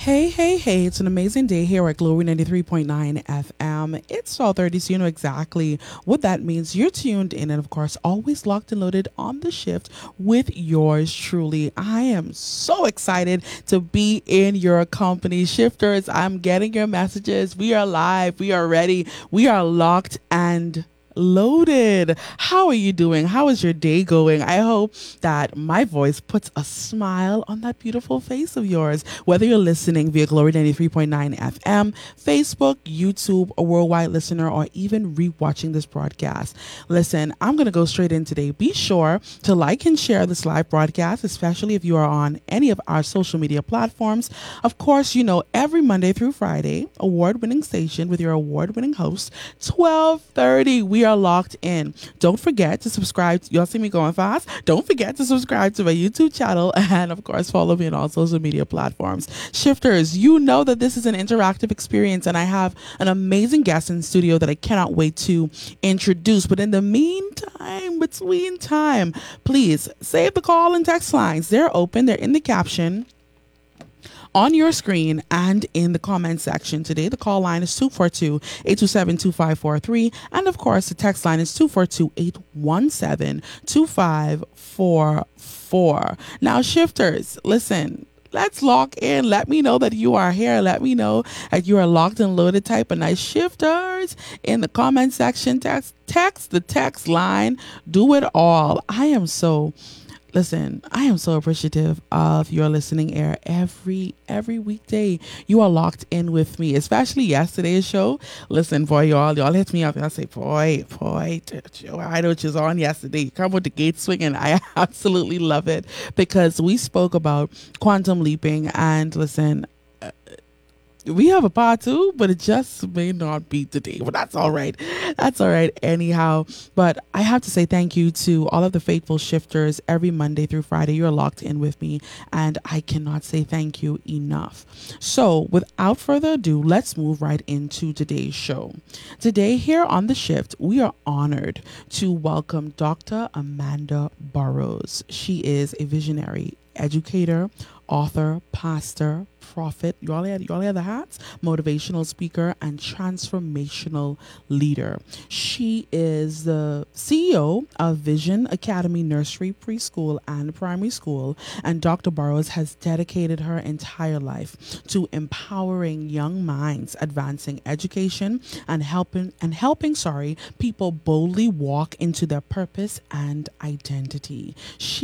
Hey, hey, hey, it's an amazing day here at Glory 93.9 FM. It's 12:30, so you know exactly what that means. You're tuned in and, of course, always locked and loaded on the shift with yours truly. I am so excited to be in your company. Shifters, I'm getting your messages. We are live. We are ready. We are locked and loaded. How are you doing? How is your day going? I hope that my voice puts a smile on that beautiful face of yours. Whether you're listening via Glory 93.9 FM, Facebook, YouTube, a worldwide listener, or even rewatching this broadcast. Listen, I'm going to go straight in today. Be sure to like and share this live broadcast, especially if you are on any of our social media platforms. Of course, you know, every Monday through Friday, award-winning station with your award-winning host, 12:30. We are locked in. Don't forget to subscribe. Y'all see me going fast? Don't forget to subscribe to my YouTube channel and, of course, follow me on all social media platforms. Shifters, you know that this is an interactive experience, and I have an amazing guest in the studio that I cannot wait to introduce. But in the meantime, between time, please save the call and text lines. They're open. They're in the caption on your screen and in the comment section. Today, the call line is 242-827-2543. And of course, the text line is 242-817-2544. Now, shifters, listen. Let's lock in. Let me know that you are here. Let me know that you are locked and loaded. Type a nice shifters in the comment section. Text the text line. Do it all. I am so appreciative of your listening air every weekday. You are locked in with me, especially yesterday's show. Listen, boy, y'all hit me up. Y'all say, boy, I know what was on yesterday. You come with the gate swinging. I absolutely love it because we spoke about quantum leaping. And listen, we have a part two, but it just may not be today. But that's all right. That's all right anyhow. But I have to say thank you to all of the faithful shifters every Monday through Friday. You're locked in with me, and I cannot say thank you enough. So without further ado, let's move right into today's show. Today here on The Shift, we are honored to welcome Dr. Amanda Burrows. She is a visionary educator, author, pastor, prophet, you all hear the hats, motivational speaker, and transformational leader. She is the CEO of Vision Academy Nursery, Preschool, and Primary School, and Dr. Burrows has dedicated her entire life to empowering young minds, advancing education, and helping people boldly walk into their purpose and identity. She